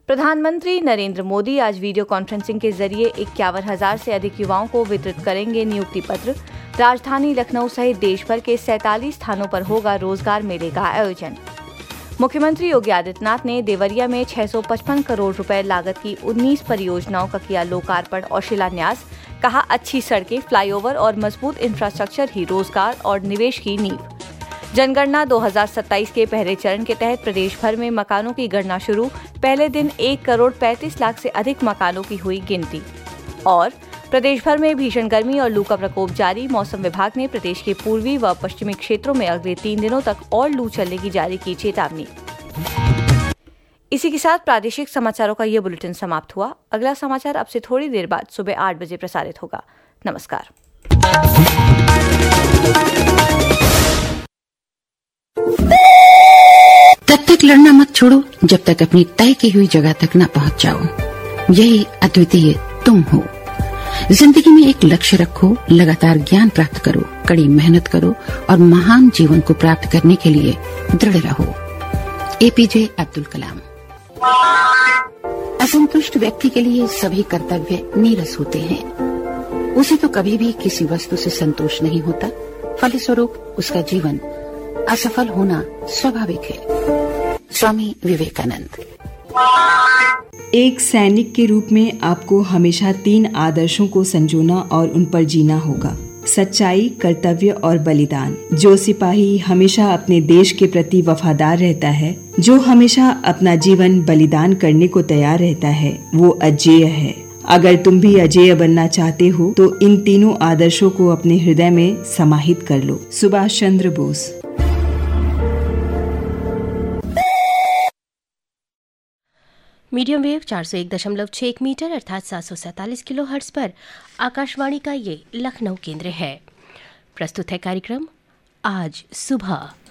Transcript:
प्रधानमंत्री नरेंद्र मोदी आज video conferencing के जरिए 51,000 से अधिक युवाओं को वितरित करेंगे नियुक्ति पत्र। राजधानी लखनऊ सहित देश भर के 47 स्थानों पर होगा रोजगार मेले का आयोजन। मुख्यमंत्री योगी आदित्यनाथ ने देवरिया में 655 करोड़ रुपए लागत की 19 परियोजनाओं का किया लोकार्पण और शिलान्यास। कहा, अच्छी सड़कें, फ्लाईओवर और मजबूत इंफ्रास्ट्रक्चर ही रोजगार और निवेश की नींव। जनगणना 2027 के पहले चरण के तहत प्रदेश भर में मकानों की गणना शुरू। पहले दिन 1,35,00,000 से अधिक मकानों की हुई गिनती। और प्रदेश भर में भीषण गर्मी और लू का प्रकोप जारी। मौसम विभाग ने प्रदेश के पूर्वी व पश्चिमी क्षेत्रों में अगले 3 दिनों तक और लू चलने की जारी की चेतावनी। इसी के साथ प्रादेशिक समाचारों का ये बुलेटिन समाप्त हुआ। अगला समाचार अब से थोड़ी देर बाद सुबह 8 बजे प्रसारित होगा। नमस्कार। तब तक लड़ना मत छोड़ो जब तक अपनी तय की हुई जगह तक न पहुंच जाओ। यही अद्वितीय तुम हो। जिंदगी में एक लक्ष्य रखो, लगातार ज्ञान प्राप्त करो, कड़ी मेहनत करो और महान जीवन को प्राप्त करने के लिए दृढ़ रहो। एपीजे अब्दुल कलाम। असंतुष्ट व्यक्ति के लिए सभी कर्तव्य नीरस होते हैं। उसे तो कभी भी किसी वस्तु से संतोष नहीं होता। फलस्वरूप उसका जीवन असफल होना स्वाभाविक है। स्वामी विवेकानंद। एक सैनिक के रूप में आपको हमेशा 3 आदर्शों को संजोना और उन पर जीना होगा: सच्चाई, कर्तव्य और बलिदान। जो सिपाही हमेशा अपने देश के प्रति वफादार रहता है, जो हमेशा अपना जीवन बलिदान करने को तैयार रहता है, वो अजेय है। अगर तुम भी अजेय बनना चाहते हो तो इन तीनों आदर्शों को अपने हृदय में समाहित कर लो। Subhash Chandra Bose. Medium wave 401.6 metre अर्थात 747 किलोहर्ट्ज पर आकाशवाणी का ये लखनऊ केंद्र है। प्रस्तुत है कार्यक्रम आज सुबह।